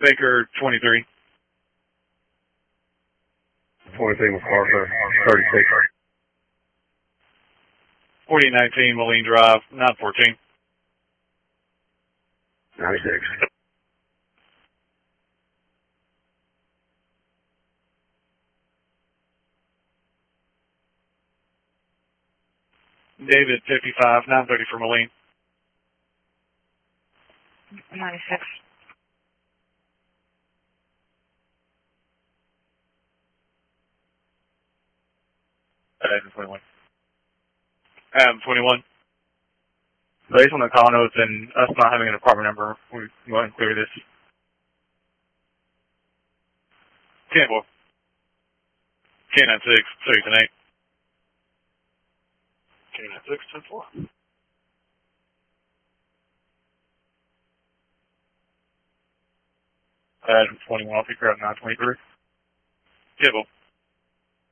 Baker 23. 23 MacArthur, 36. 4019 Moline Drive, 914. 96. David 55, 930 for Moline. 96. Adam 21. Adam 21. Based on the call notes and us not having an apartment number, we go ahead and clear this. Campbell. K96, 38. K96, 10-4. Adam 21, I'll pick her up 923. Campbell.